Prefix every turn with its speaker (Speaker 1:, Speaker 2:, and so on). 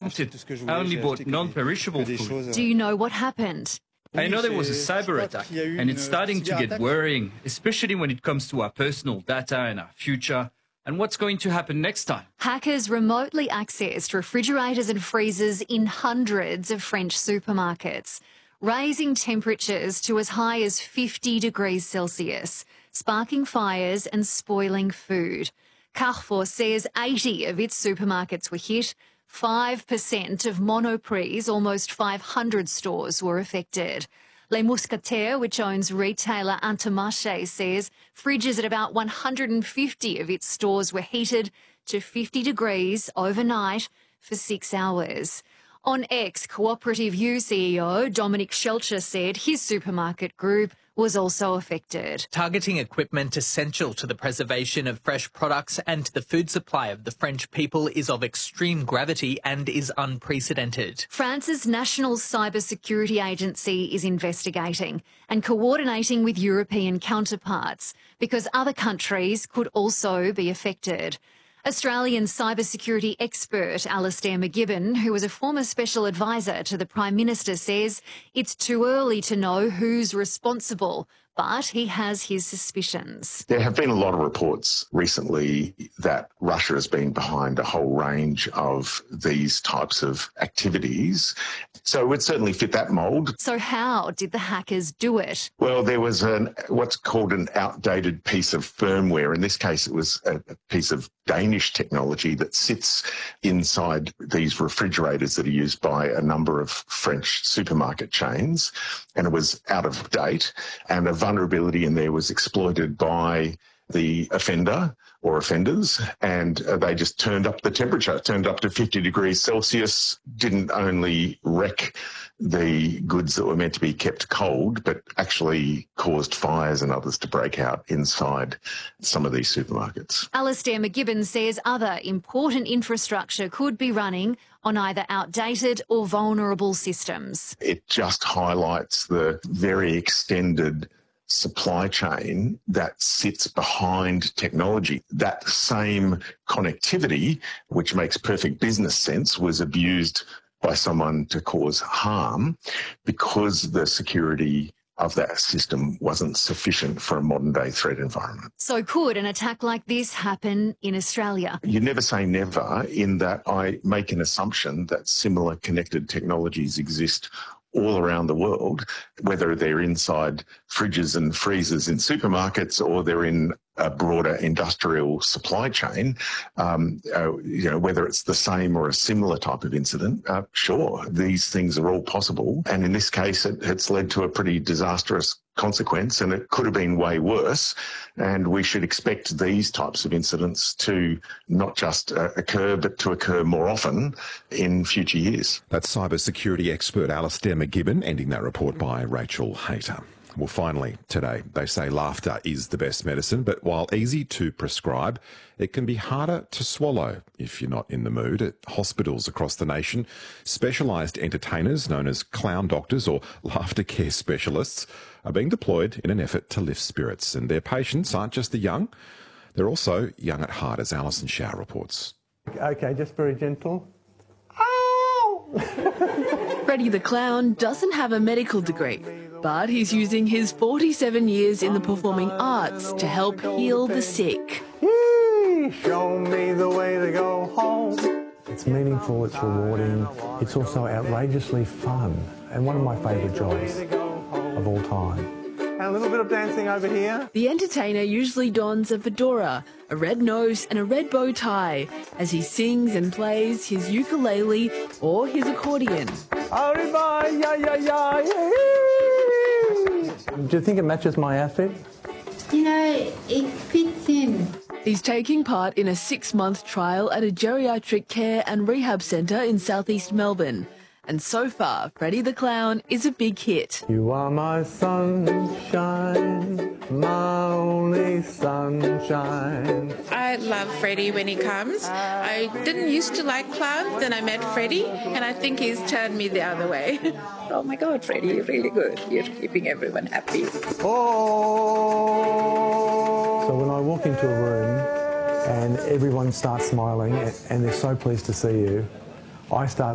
Speaker 1: tempted. I only bought non-perishable food.
Speaker 2: Do you know what happened?
Speaker 1: I know there was a cyber attack, and it's starting to get worrying, especially when it comes to our personal data and our future, and what's going to happen next time.
Speaker 2: Hackers remotely accessed refrigerators and freezers in hundreds of French supermarkets, raising temperatures to as high as 50 degrees Celsius, sparking fires and spoiling food. Carrefour says 80 of its supermarkets were hit. 5% of Monoprix's almost 500 stores were affected. Les Mousquetaires, which owns retailer Intermarché, says fridges at about 150 of its stores were heated to 50 degrees overnight for 6 hours. On X, Cooperative U CEO Dominic Schelcher said his supermarket group was also affected.
Speaker 3: Targeting equipment essential to the preservation of fresh products and to the food supply of the French people is of extreme gravity and is unprecedented.
Speaker 2: France's National Cybersecurity Agency is investigating and coordinating with European counterparts because other countries could also be affected. Australian cybersecurity expert Alastair McGibbon, who was a former special advisor to the Prime Minister, says it's too early to know who's responsible, but he has his suspicions.
Speaker 4: There have been a lot of reports recently that Russia has been behind a whole range of these types of activities. So it would certainly fit that mould.
Speaker 2: So how did the hackers do it?
Speaker 4: Well, there was what's called an outdated piece of firmware. In this case, it was a piece of Danish technology that sits inside these refrigerators that are used by a number of French supermarket chains, and it was out of date, and a vulnerability in there was exploited by the offender or offenders, and they just turned up the temperature, turned up to 50 degrees Celsius, didn't only wreck the goods that were meant to be kept cold, but actually caused fires and others to break out inside some of these supermarkets.
Speaker 2: Alastair McGibbon says other important infrastructure could be running on either outdated or vulnerable systems.
Speaker 4: It just highlights the very extended supply chain that sits behind technology. That same connectivity, which makes perfect business sense, was abused by someone to cause harm because the security of that system wasn't sufficient for a modern-day threat environment.
Speaker 2: So could an attack like this happen in Australia?
Speaker 4: You never say never, in that I make an assumption that similar connected technologies exist all around the world, whether they're inside fridges and freezers in supermarkets or they're in a broader industrial supply chain, whether it's the same or a similar type of incident, sure, these things are all possible. And in this case, it's led to a pretty disastrous consequence, and it could have been way worse. And we should expect these types of incidents to not just occur, but to occur more often in future years.
Speaker 5: That's cybersecurity expert Alastair McGibbon, ending that report by Rachel Hayter. Well, finally, today, they say laughter is the best medicine, but while easy to prescribe, it can be harder to swallow if you're not in the mood. At hospitals across the nation, specialised entertainers known as clown doctors or laughter care specialists are being deployed in an effort to lift spirits. And their patients aren't just the young, they're also young at heart, as Alison Shao reports.
Speaker 6: OK, just very gentle.
Speaker 7: Freddie the Clown doesn't have a medical degree, but he's using his 47 years in the performing arts to help heal the sick.
Speaker 6: Show me the way to go home. It's meaningful, it's rewarding, it's also outrageously fun, and one of my favourite jobs of all time. And a little bit of dancing over here.
Speaker 7: The entertainer usually dons a fedora, a red nose and a red bow tie as he sings and plays his ukulele or his accordion.
Speaker 6: Everybody, do you think it matches my outfit?
Speaker 8: You know, it fits in.
Speaker 7: He's taking part in a 6-month trial at a geriatric care and rehab centre in southeast Melbourne. And so far, Freddie the Clown is a big hit.
Speaker 6: You are my sunshine, my only sunshine.
Speaker 9: I love Freddie when he comes. I didn't used to like clowns, then I met Freddie, and I think he's turned me the other way.
Speaker 8: Oh my God, Freddie, you're really good. You're keeping everyone happy.
Speaker 6: Oh! So when I walk into a room and everyone starts smiling and they're so pleased to see you, I start